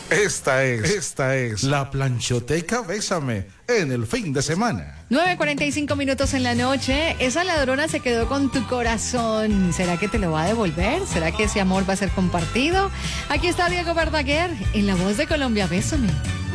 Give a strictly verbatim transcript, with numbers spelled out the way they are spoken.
Esta es, esta es la Planchoteca Bésame en el fin de semana. nueve cuarenta y cinco minutos en la noche. Esa ladrona se quedó con tu corazón. ¿Será que te lo va a devolver? ¿Será que ese amor va a ser compartido? Aquí está Diego Verdaguer en La Voz de Colombia. Bésame.